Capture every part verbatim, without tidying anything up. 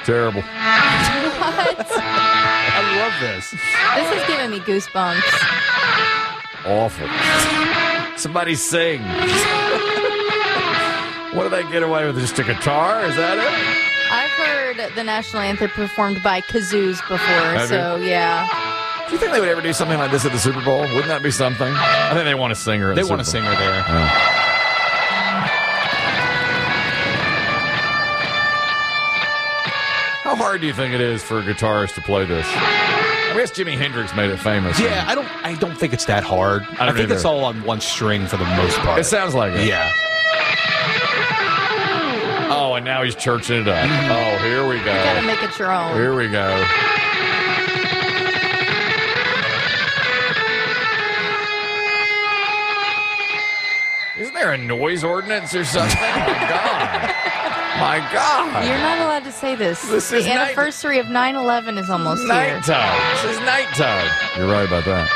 Terrible. What? I love this. This is giving me goosebumps. Awful. Somebody sing. What do they get away with? Just a guitar? Is that it? I've heard the national anthem performed by kazoos before, Have so you? yeah. Do you think they would ever do something like this at the Super Bowl? Wouldn't that be something? I think they want a singer. At They the want a Super singer Bowl. there. Yeah. How hard do you think it is for a guitarist to play this? I guess Jimi Hendrix made it famous. Yeah, I don't. I don't think it's that hard. I, don't think either. it's all on one string for the most part. It sounds like it. Yeah. Oh, and now he's churching it up. Oh, here we You gotta go. make it your own. Here we go. Isn't there a noise ordinance or something? My God. My God. You're not allowed to say this. This the is night- anniversary of nine eleven is almost here. Nighttime. This is nighttime. You're right about that.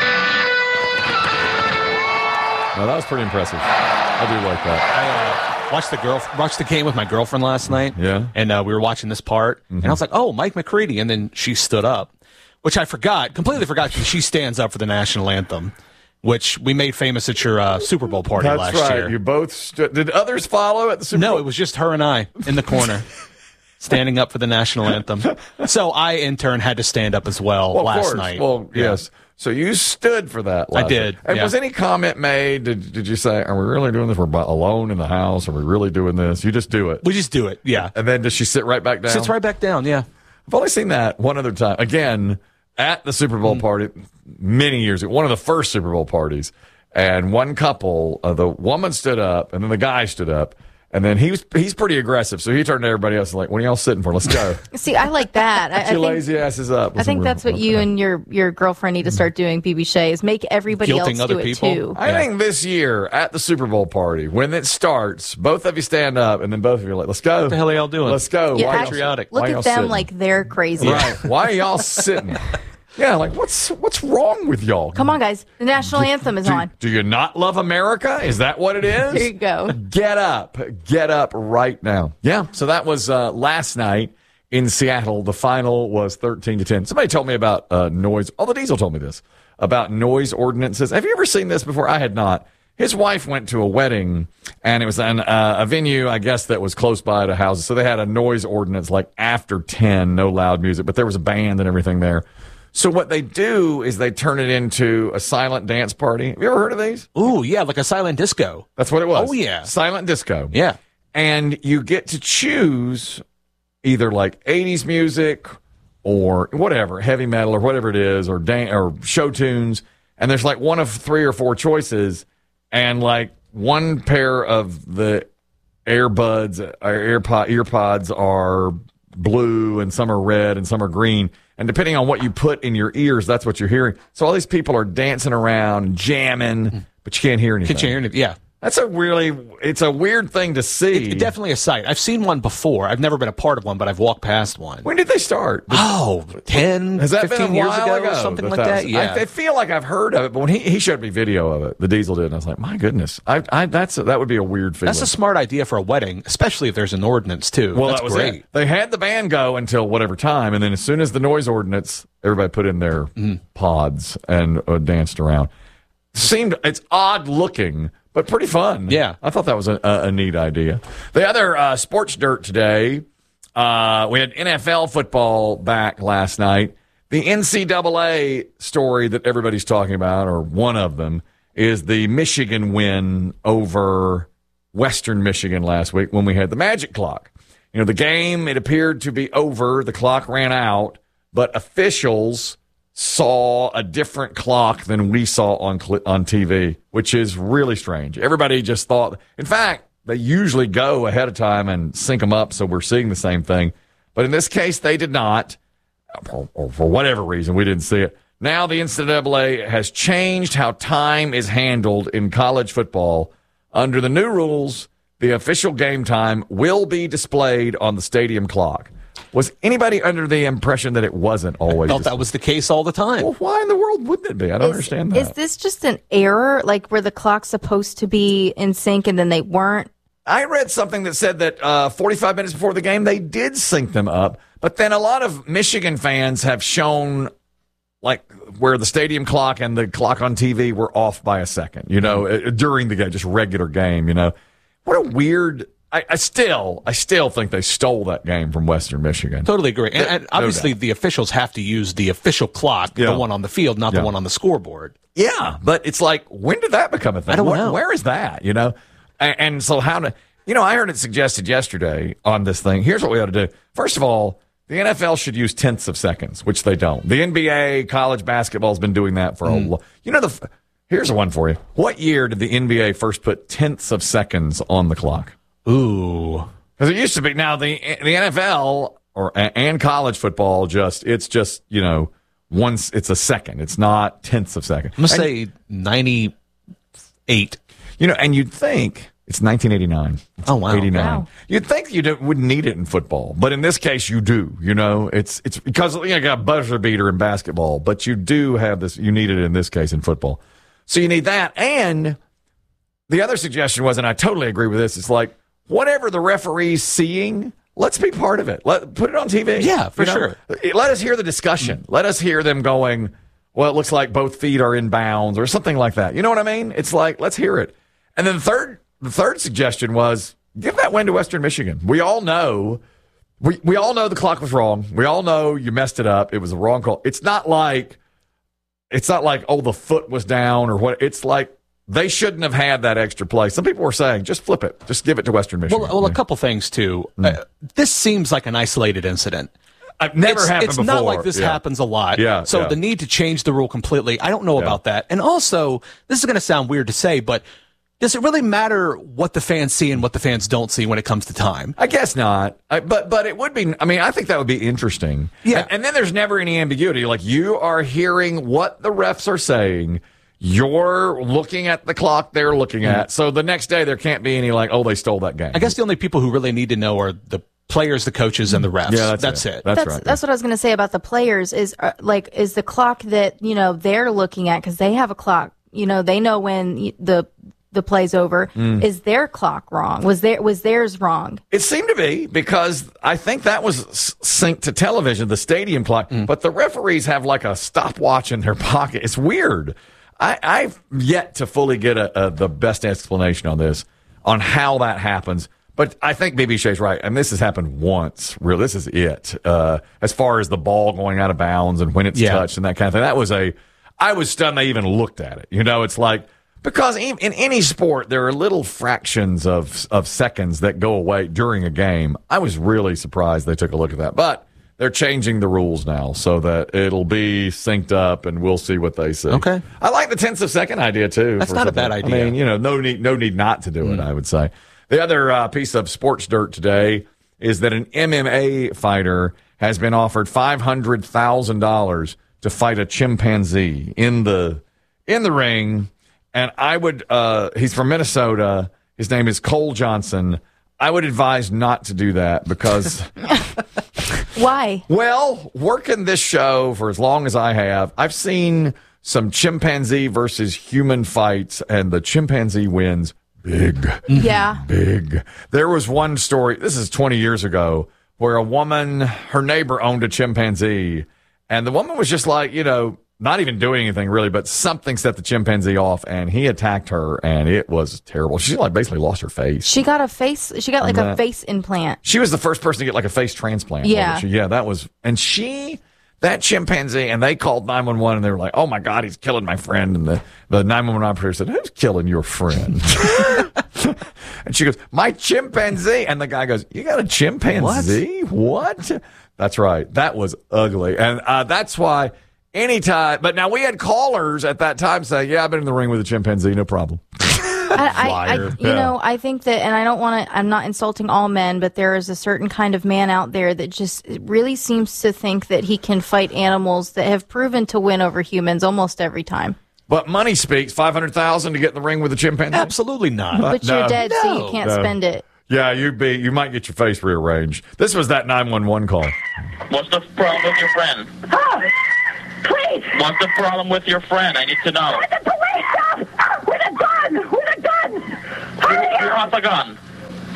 No, that was pretty impressive. I do like that. I uh, watched the girl watched the game with my girlfriend last night. Yeah. and uh, we were watching this part, and I was like, "Oh, Mike McCready," and then she stood up, which I forgot, completely forgot. 'Cause she stands up for the national anthem, which we made famous at your uh, Super Bowl party That's last right. year. You both stood. Did others follow at the Super No, Bowl? it was just her and I in the corner, standing up for the national anthem. So I, in turn, had to stand up as well, Well, of last course. night. Well, Yeah. yes. So you stood for that. Last did, night. And yeah. was any comment made? Did, did you say, "Are we really doing this? We're bu- alone in the house. Are we really doing this?" You just do it. We just do it. Yeah, And then does she sit right back down? sits right back down. Yeah. I've only seen that one other time. Again, at the Super Bowl party many years ago, one of the first Super Bowl parties. And one couple, uh, the woman stood up, and then the guy stood up, and then he was he's pretty aggressive, so he turned to everybody else and like, "What are y'all sitting for? Let's go." See, I like that. I, I Get your think, lazy asses up. I think that's what you and your, your girlfriend need to start doing, B B Shay, is make everybody Guilting else other do it people? too. I Yeah. think this year at the Super Bowl party, when it starts, both of you stand up, and then both of you are like, "Let's go." What the hell are y'all doing? Let's go. Yeah, Why y'all- act- patriotic. Look why at y'all them sitting? like they're crazy. Right. Why are y'all sitting? Yeah, like what's what's wrong with y'all? Come on, guys. The national anthem is Do, on. do you not love America? Is that what it is? Here you go. Get up. Get up right now. Yeah, so that was uh, last night in Seattle. The final was thirteen to ten. Somebody told me about uh, noise. Oh, the Diesel told me this about noise ordinances. Have you ever seen this before? I had not. His wife went to a wedding, and it was an, uh, a venue, I guess, that was close by to houses. So they had a noise ordinance like after ten, no loud music, but there was a band and everything there. So what they do is they turn it into a silent dance party. Have you ever heard of these? Ooh, yeah, like a silent disco. That's what it was. Oh, yeah. Silent disco. Yeah. And you get to choose either like eighties music or whatever, heavy metal or whatever it is, or dan- or show tunes. And there's like one of three or four choices, and like one pair of the earbuds or earpod earpods are blue, and some are red, and some are green. And depending on what you put in your ears, that's what you're hearing. So all these people are dancing around and jamming, but you can't hear anything. Can you hear it? Yeah. That's a really, it's a weird thing to see. It, definitely a sight. I've seen one before. I've never been a part of one, but I've walked past one. When did they start? Oh, ten, Has that fifteen been a years while ago, something like that that? was- Yeah. I, I feel like I've heard of it, but when he, he showed me video of it, the Diesel did, and I was like, my goodness, I, I that's a, that would be a weird feeling. That's a smart idea for a wedding, especially if there's an ordinance, too. well, That's that was great. it. They had the band go until whatever time, and then as soon as the noise ordinance, everybody put in their Mm-hmm. pods and uh, danced around. Seemed it's odd looking, but pretty fun. Yeah. I thought that was a, a, a neat idea. The other uh, sports dirt today, uh, we had N F L football back last night. The N C double A story that everybody's talking about, or one of them, is the Michigan win over Western Michigan last week when we had the magic clock. You know, the game, it appeared to be over. The clock ran out, but officials saw a different clock than we saw on cl- on T V, which is really strange. Everybody just thought, in fact, they usually go ahead of time and sync them up so we're seeing the same thing. But in this case, they did not, or, or for whatever reason, we didn't see it. Now the N C double A has changed how time is handled in college football. Under the new rules, the official game time will be displayed on the stadium clock. Was anybody under the impression that it wasn't always? I thought that was the case all the time. Well, why in the world wouldn't it be? I don't Is- understand that. Is this just an error, like where the clock's supposed to be in sync and then they weren't? I read something that said that uh, forty-five minutes before the game, they did sync them up. But then a lot of Michigan fans have shown, like, where the stadium clock and the clock on T V were off by a second, you know, mm-hmm. during the game, just regular game, you know. What a weird... I, I still I still think they stole that game from Western Michigan. Totally agree. And, and obviously, no the officials have to use the official clock, yeah. the one on the field, not yeah. the one on the scoreboard. Yeah, but it's like, when did that become a thing? I don't Where, know. Where is that, you know? And, and so how to... You know, I heard it suggested yesterday on this thing. Here's what we ought to do. First of all, the N F L should use tenths of seconds, which they don't. The N B A, college basketball has been doing that for mm. a long... You know, the here's a one for you. What year did the N B A first put tenths of seconds on the clock? Ooh... Because it used to be. Now, the the N F L or and college football, just it's just, you know, once it's a second. It's not tenths of a second. I'm going to say ninety-eight. You know, and you'd think it's nineteen eighty-nine. It's oh, wow. eighty-nine. Wow. You'd think you wouldn't need it in football. But in this case, you do. You know, it's it's because you, know, you got a buzzer beater in basketball, but you do have this. You need it in this case in football. So you need that. And the other suggestion was, and I totally agree with this, it's like, whatever the referee's seeing, let's be part of it. Let put it on T V. Yeah, for you know? sure. Let us hear the discussion. Mm-hmm. Let us hear them going, well, it looks like both feet are in bounds or something like that. You know what I mean? It's like, let's hear it. And then the third, the third suggestion was, give that win to Western Michigan. We all know, we, we all know the clock was wrong. We all know you messed it up. It was a wrong call. It's not like, it's not like, oh, the foot was down or what. It's like, they shouldn't have had that extra play. Some people were saying, just flip it. Just give it to Western Michigan. Well, well a couple things, too. Mm. Uh, this seems like an isolated incident. I've never it's, happened it's before. It's not like this yeah. happens a lot. Yeah, so yeah. the need to change the rule completely, I don't know yeah. about that. And also, this is going to sound weird to say, but does it really matter what the fans see and what the fans don't see when it comes to time? I guess not. I, but but it would be, I mean, I think that would be interesting. Yeah. And, and then there's never any ambiguity. Like, you are hearing what the refs are saying. You're looking at the clock they're looking mm. at. So the next day, there can't be any like, oh, they stole that game. I guess the only people who really need to know are the players, the coaches, and the refs. Yeah, that's, that's it. it. That's, that's right. That's what I was going to say about the players is uh, like, is the clock that, you know, they're looking at, because they have a clock, you know, they know when the the play's over. Mm. Is their clock wrong? Was there was theirs wrong? It seemed to be, because I think that was synced to television, the stadium clock. Mm. But the referees have like a stopwatch in their pocket. It's weird. I, I've yet to fully get a, a, the best explanation on this, on how that happens. But I think B B Shea's right, and this has happened once. Really, this is it. Uh, as far as the ball going out of bounds and when it's yeah. touched and that kind of thing, that was a. I was stunned they even looked at it. You know, it's like, because in, in any sport there are little fractions of of seconds that go away during a game. I was really surprised they took a look at that, but. They're changing the rules now so that it'll be synced up, and we'll see what they say. Okay. I like the tenths of second idea, too. That's not a bad idea. I mean, you know, no need, no need not to do mm. it, I would say. The other uh, piece of sports dirt today is that an M M A fighter has been offered five hundred thousand dollars to fight a chimpanzee in the in the ring. And I would, uh, he's from Minnesota. His name is Cole Johnson. I would advise not to do that because... Why? Well, working this show for as long as I have, I've seen some chimpanzee versus human fights, and the chimpanzee wins big. Yeah. Big. There was one story, this is twenty years ago, where a woman, her neighbor owned a chimpanzee, and the woman was just like, you know, not even doing anything really, but something set the chimpanzee off, and he attacked her, and it was terrible. She like basically lost her face. She got a face. She got like a face implant. She was the first person to get like a face transplant. Yeah, yeah, that was. And she, that chimpanzee, and they called nine one one, and they were like, "Oh my God, he's killing my friend." And the the nine one one operator said, "Who's killing your friend?" And she goes, "My chimpanzee." And the guy goes, "You got a chimpanzee? What?" what? That's right. That was ugly, and uh, that's why. Anytime, but now we had callers at that time say, "Yeah, I've been in the ring with a chimpanzee, no problem." I, I, I, you yeah. know, I think that, and I don't want to. I'm not insulting all men, but there is a certain kind of man out there that just really seems to think that he can fight animals that have proven to win over humans almost every time. But money speaks. Five hundred thousand to get in the ring with a chimpanzee? Absolutely not. But no. you're dead, no. so you can't no. spend it. Yeah, you'd be. You might get your face rearranged. This was that nine one one call. What's the problem with your friend? Oh, please! What's the problem with your friend? I need to know. With the police! Uh, with a gun! With a gun! Hurry Who up! wants a gun?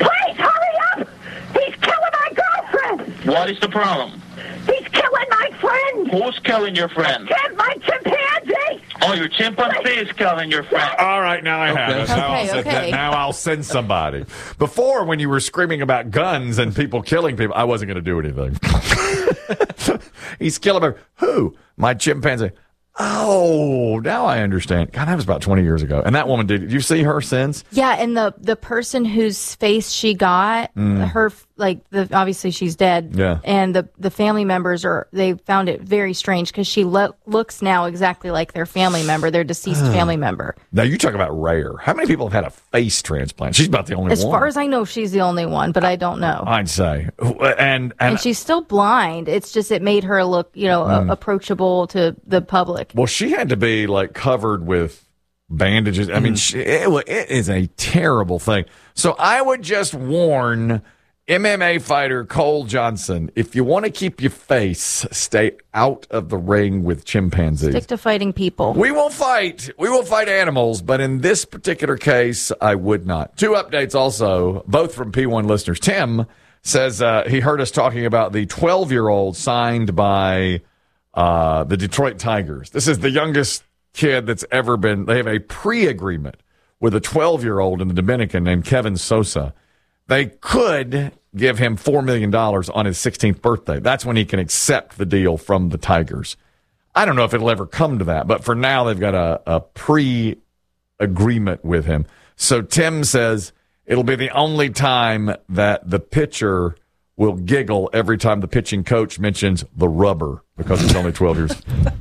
What is the problem? He's killing my friend. Who's killing your friend? Chimp, my chimpanzee. Oh, your chimpanzee is killing your friend. All right, now I have it. Now, I'll Okay, send okay. that- now I'll send somebody. Before, when you were screaming about guns and people killing people, I wasn't going to do anything. He's killing me. Who? My chimpanzee. Oh, now I understand. God, that was about twenty years ago. And that woman, did, did you see her since? Yeah, and the the person whose face she got, her like the obviously she's dead. Yeah. And the the family members are they found it very strange because she lo- looks now exactly like their family member, their deceased family member. Now, you talk about rare. How many people have had a face transplant? She's about the only As one. far as I know, she's the only one, but I don't know. I'd say. And, and, And she's still blind. It's just it made her look, you know, a- approachable to the public. well, she had to be like covered with bandages. I mean, she, it, wa- it is a terrible thing. So I would just warn M M A fighter Cole Johnson, if you want to keep your face, stay out of the ring with chimpanzees. Stick to fighting people. We will fight. We will fight animals, but in this particular case, I would not. Two updates also, both from P one listeners. Tim says uh, he heard us talking about the twelve-year-old signed by uh, the Detroit Tigers. This is the youngest kid that's ever been. They have a pre-agreement with a twelve-year-old in the Dominican named Kevin Sosa. They could give him four million dollars on his sixteenth birthday. That's when he can accept the deal from the Tigers. I don't know if it'll ever come to that, but for now they've got a, a pre-agreement with him. So Tim says it'll be the only time that the pitcher will giggle every time the pitching coach mentions the rubber because he's only twelve years.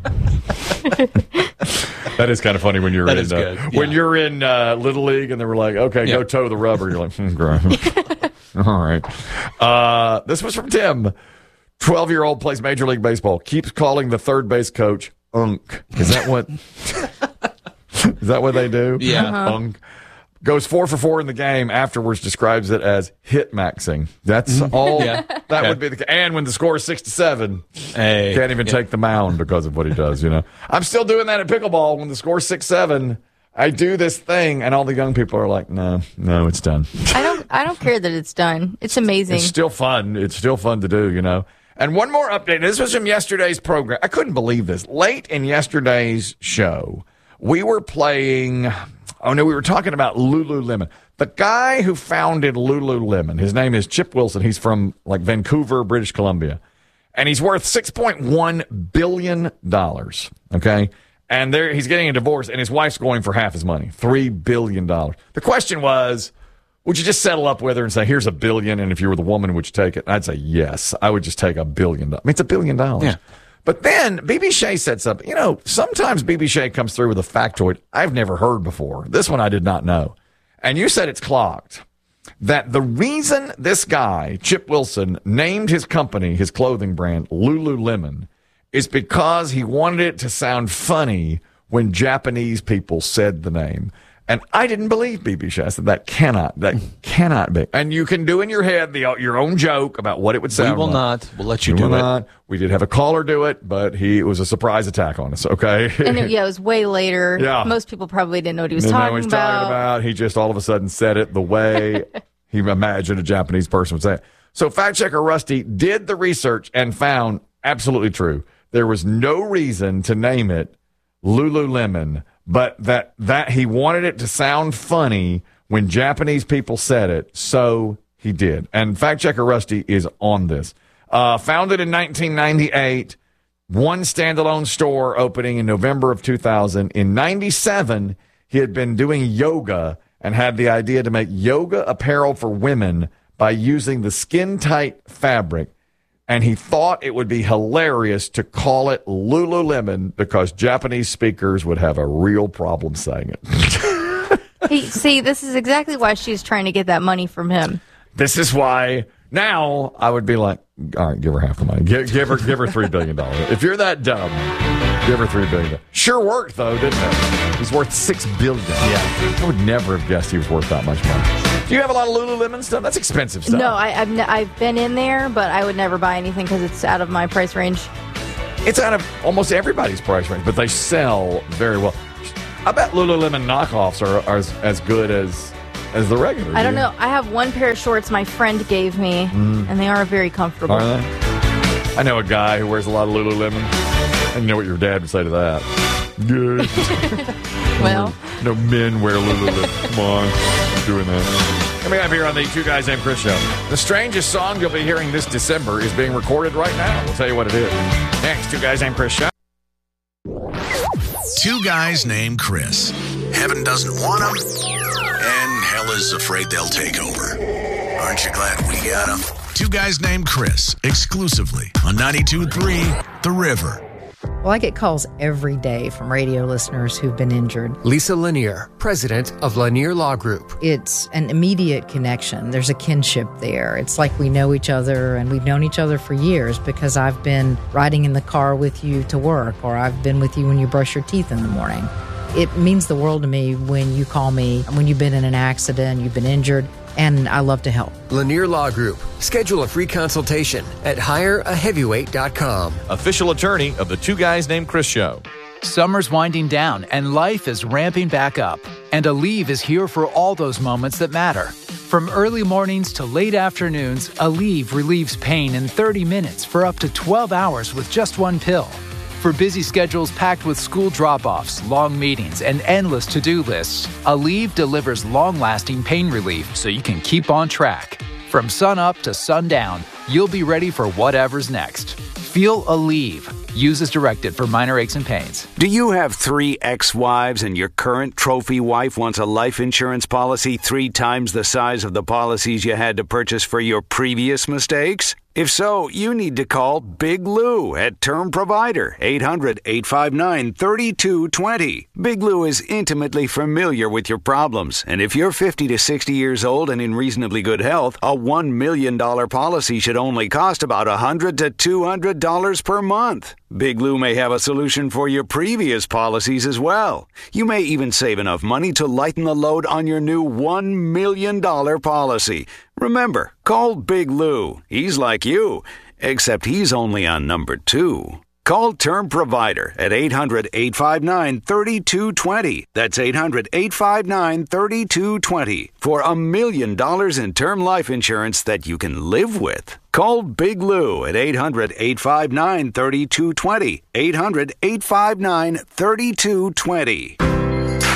That is kind of funny when you're That in is uh, good. when Yeah. you're in uh, Little League and they were like, okay, Yeah. go toe the rubber. You're like, hmm, great. All right. Uh, this was from Tim. twelve-year-old plays Major League Baseball. Keeps calling the third base coach Unk. Is that what? Is that what they do? Yeah. Uh-huh. Unk. Goes four for four in the game. Afterwards, describes it as hit maxing. That's all. Yeah. That Yeah. would be the. And when the score is six to seven, Hey. can't even take the mound because of what he does. You know, I'm still doing that at pickleball. When the score's six seven, I do this thing, and all the young people are like, "No, no, it's done." I don't I don't care that it's done. It's amazing. It's still fun. It's still fun to do, you know. And one more update. This was from yesterday's program. I couldn't believe this. Late in yesterday's show, we were playing. Oh no, we were talking about Lululemon. The guy who founded Lululemon, his name is Chip Wilson. He's from like Vancouver, British Columbia, and he's worth six point one billion dollars. Okay. And there, he's getting a divorce, and his wife's going for half his money, three billion dollars. The question was, would you just settle up with her and say, here's a billion, and if you were the woman, would you take it? I'd say, yes, I would just take a billion dollars. I mean, it's a billion dollars. Yeah. But then B B Shea said something. You know, sometimes B B Shea comes through with a factoid I've never heard before. This one I did not know. And you said it's clocked. That the reason this guy, Chip Wilson, named his company, his clothing brand, Lululemon, is because he wanted it to sound funny when Japanese people said the name. And I didn't believe B B Shea. I said, that cannot, that cannot be. And you can do in your head the, your own joke about what it would We sound will like. not. We'll let you We do will it. not. We did have a caller do it, but he it was a surprise attack on us, okay? and it, yeah, it was way later. Yeah. Most people probably didn't know what he was Didn't know talking, what he's about. talking about. He just all of a sudden said it the way he imagined a Japanese person would say it. So fact checker Rusty did the research and found absolutely true. There was no reason to name it Lululemon, but that that he wanted it to sound funny when Japanese people said it, so he did. And fact checker Rusty is on this. Uh, founded in nineteen ninety-eight, one standalone store opening in November of two thousand. In ninety-seven, he had been doing yoga and had the idea to make yoga apparel for women by using the skin-tight fabric. And he thought it would be hilarious to call it Lululemon because Japanese speakers would have a real problem saying it. He, see, this is exactly why she's trying to get that money from him. This is why now I would be like, all right, give her half the money. Give, give her give her three billion dollars. If you're that dumb, give her three billion dollars. Sure worked, though, didn't it? He's worth six billion dollars. Yeah. I would never have guessed he was worth that much money. Do you have a lot of Lululemon stuff? That's expensive stuff. No, I, I've, ne- I've been in there, but I would never buy anything because it's out of my price range. It's out of almost everybody's price range, but they sell very well. I bet Lululemon knockoffs are, are as, as good as as the regular. I don't do. know. I have one pair of shorts my friend gave me, mm. and they are very comfortable. Are they? I know a guy who wears a lot of Lululemon. I know what your dad would say to that. Good. Well, no men wear Lululemon. Come on, I'm doing that. Coming up here on the Two Guys Named Chris show, the strangest song you'll be hearing this December is being recorded right now. We'll tell you what it is. Next, Two Guys Named Chris show. Two Guys Named Chris. Heaven doesn't want them, and hell is afraid they'll take over. Aren't you glad we got them? Two Guys Named Chris, exclusively on ninety-two point three The River. Well, I get calls every day from radio listeners who've been injured. Lisa Lanier, president of Lanier Law Group. It's an immediate connection. There's a kinship there. It's like we know each other, and we've known each other for years because I've been riding in the car with you to work, or I've been with you when you brush your teeth in the morning. It means the world to me when you call me, when you've been in an accident, you've been injured, and I love to help. Lanier Law Group. Schedule a free consultation at hire a heavyweight dot com. Official attorney of the Two Guys Named Chris show. Summer's winding down and life is ramping back up. And Aleve is here for all those moments that matter. From early mornings to late afternoons, Aleve relieves pain in thirty minutes for up to twelve hours with just one pill. For busy schedules packed with school drop-offs, long meetings, and endless to-do lists, Aleve delivers long-lasting pain relief so you can keep on track. From sun-up to sundown, you'll be ready for whatever's next. Feel Aleve. Use as directed for minor aches and pains. Do you have three ex-wives and your current trophy wife wants a life insurance policy three times the size of the policies you had to purchase for your previous mistakes? If so, you need to call Big Lou at Term Provider, eight hundred, eight five nine, three two two zero. Big Lou is intimately familiar with your problems, and if you're fifty to sixty years old and in reasonably good health, a one million dollars policy should only cost about one hundred to two hundred dollars per month. Big Lou may have a solution for your previous policies as well. You may even save enough money to lighten the load on your new one million dollars policy. Remember, call Big Lou. He's like you, except he's only on number two. Call Term Provider at eight hundred, eight five nine, three two two zero. That's eight hundred, eight five nine, three two two zero for a million dollars in term life insurance that you can live with. Call Big Lou at eight hundred, eight five nine, three two two zero. eight hundred, eight five nine, three two two zero.